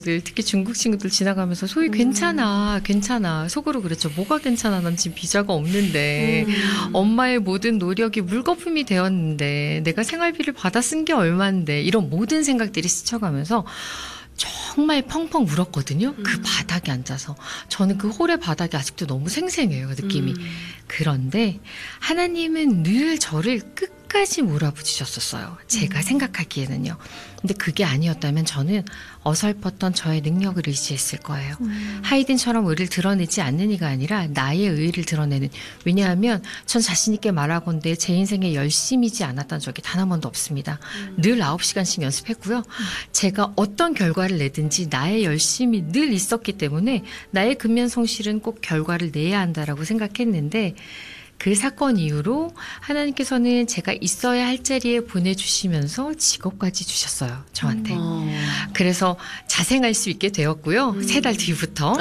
특히 중국 친구들 지나가면서 소희 괜찮아 속으로 그랬죠. 뭐가 괜찮아, 난 지금 비자가 없는데 엄마의 모든 노력이 물거품이 되었는데 내가 생활비를 받아 쓴 게 얼만데, 이런 모든 생각들이 스쳐가면서 정말 펑펑 울었거든요. 그 바닥에 앉아서. 저는 그 홀의 바닥이 아직도 너무 생생해요, 느낌이. 그런데 하나님은 늘 저를 끝까지 몰아붙이셨었어요. 제가 생각하기에는요. 근데 그게 아니었다면 저는 어설펐던 저의 능력을 의지했을 거예요. 하이든처럼 의를 드러내지 않는 이가 아니라 나의 의를 드러내는. 왜냐하면 전 자신 있게 말하건대 제 인생에 열심이지 않았던 적이 단 한 번도 없습니다. 늘 9시간씩 연습했고요. 제가 어떤 결과를 내든지 나의 열심이 늘 있었기 때문에 나의 근면성실은 꼭 결과를 내야 한다라고 생각했는데, 그 사건 이후로 하나님께서는 제가 있어야 할 자리에 보내주시면서 직업까지 주셨어요, 저한테. 그래서 자생할 수 있게 되었고요. 3달 뒤부터.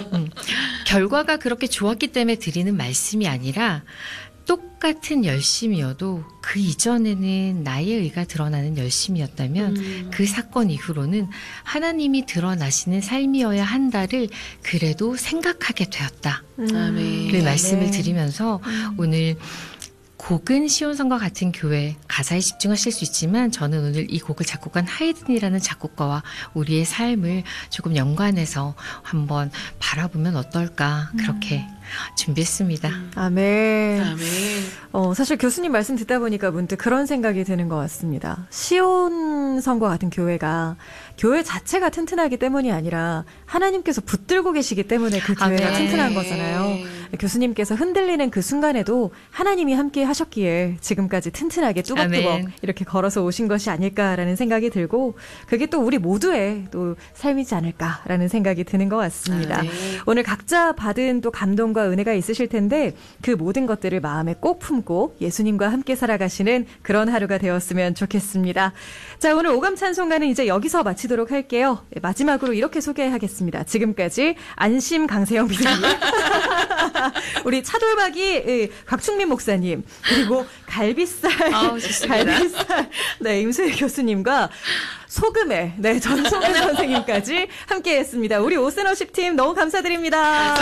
결과가 그렇게 좋았기 때문에 드리는 말씀이 아니라, 똑같은 열심이어도 그 이전에는 나의 의가 드러나는 열심이었다면 그 사건 이후로는 하나님이 드러나시는 삶이어야 한다를 그래도 생각하게 되었다. 그 말씀을 드리면서 오늘 곡은 시온성과 같은 교회, 가사에 집중하실 수 있지만 저는 오늘 이 곡을 작곡한 하이든이라는 작곡가와 우리의 삶을 조금 연관해서 한번 바라보면 어떨까, 그렇게 준비했습니다. 아멘. 아멘. 사실 교수님 말씀 듣다 보니까 문득 그런 생각이 드는 것 같습니다. 시온성과 같은 교회가 교회 자체가 튼튼하기 때문이 아니라 하나님께서 붙들고 계시기 때문에 그 교회가 아멘. 튼튼한 거잖아요. 교수님께서 흔들리는 그 순간에도 하나님이 함께 하셨기에 지금까지 튼튼하게 뚜벅뚜벅 아멘. 이렇게 걸어서 오신 것이 아닐까라는 생각이 들고, 그게 또 우리 모두의 또 삶이지 않을까라는 생각이 드는 것 같습니다. 네. 오늘 각자 받은 또 감동과 은혜가 있으실 텐데 그 모든 것들을 마음에 꼭 품고 예수님과 함께 살아가시는 그런 하루가 되었으면 좋겠습니다. 자, 오늘 오감 찬송가는 이제 여기서 마치도록 할게요. 마지막으로 이렇게 소개하겠습니다. 지금까지 안심 강세영 비디님, 우리 차돌박이 곽충민 목사님, 그리고 갈비살 네, 임수희 교수님과 소금의 전소금 선생님까지 함께했습니다. 우리 오스너십 팀 너무 감사드립니다.